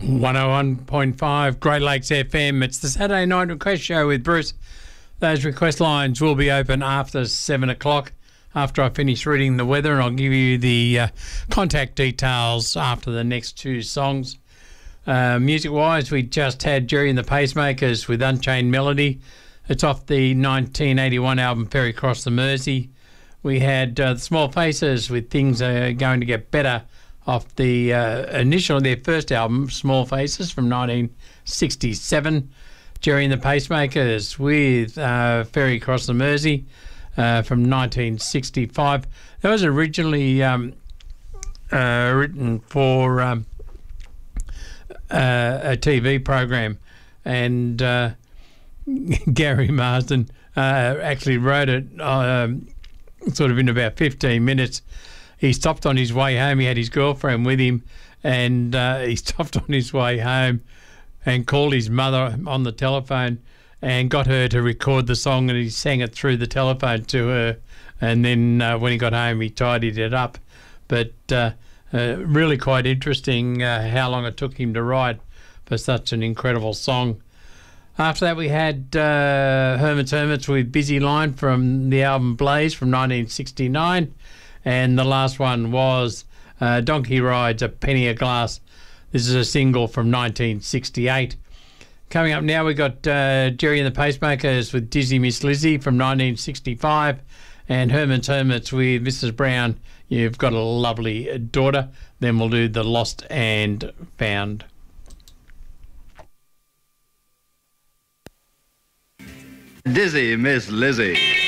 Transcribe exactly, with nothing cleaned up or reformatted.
one oh one point five Great Lakes F M. It's the Saturday Night Request Show with Bruce. Those request lines will be open after seven o'clock, after I finish reading the weather, and I'll give you the uh, contact details after the next two songs. Uh, music-wise, we just had Jerry and the Pacemakers with Unchained Melody. It's off the nineteen eighty-one album Ferry Across the Mersey. We had uh, the Small Faces with Things Are Going to Get Better off the uh, initial, their first album, Small Faces, from nineteen sixty-seven. Jerry and the Pacemakers with uh, Ferry Across the Mersey uh, from nineteen sixty-five. That was originally um, uh, written for um, uh, a T V program, and uh, Gary Marsden uh, actually wrote it um, sort of in about fifteen minutes. He stopped on his way home. He had his girlfriend with him, and uh, he stopped on his way home and called his mother on the telephone and got her to record the song, and he sang it through the telephone to her. And then uh, when he got home, he tidied it up. But uh, uh, really quite interesting uh, how long it took him to write for such an incredible song. After that, we had uh, Herman's Hermits with Busy Line from the album Blaze from nineteen sixty-nine. And the last one was uh, Donkey Rides, A Penny a Glass. This is a single from nineteen sixty-eight. Coming up now, we've got uh, Jerry and the Pacemakers with Dizzy Miss Lizzie from nineteen sixty-five, and Herman's Hermits with Missus Brown, You've Got a Lovely Daughter. Then we'll do The Lost and Found. Dizzy Miss Lizzie.